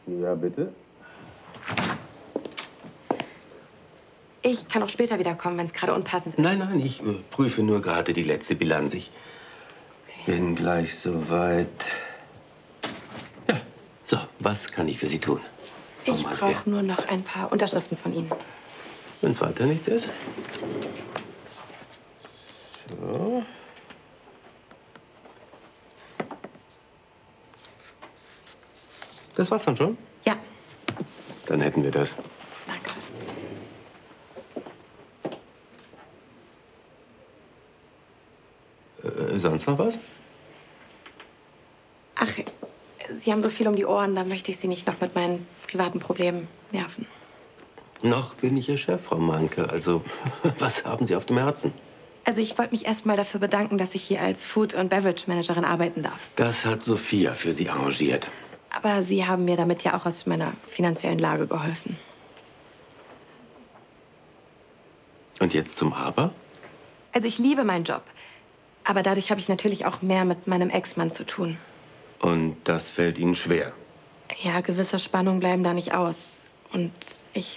Ja, bitte? Ich kann auch später wiederkommen, wenn es gerade unpassend ist. Nein, nein, ich prüfe nur gerade die letzte Bilanz. Ich bin gleich soweit. Ja, so, was kann ich für Sie tun? Ich brauche nur noch ein paar Unterschriften von Ihnen. Wenn es weiter nichts ist. So. Das war's dann schon? Ja. Dann hätten wir das. Danke. Sonst noch was? Ach, Sie haben so viel um die Ohren, da möchte ich Sie nicht noch mit meinen privaten Problemen nerven. Noch bin ich Ihr Chef, Frau Manke. Also, was haben Sie auf dem Herzen? Also ich wollte mich erst mal dafür bedanken, dass ich hier als Food- und Beverage-Managerin arbeiten darf. Das hat Sophia für Sie arrangiert. Aber Sie haben mir damit ja auch aus meiner finanziellen Lage geholfen. Und jetzt zum Aber? Also ich liebe meinen Job. Aber dadurch habe ich natürlich auch mehr mit meinem Ex-Mann zu tun. Und das fällt Ihnen schwer? Ja, gewisse Spannungen bleiben da nicht aus. Und ich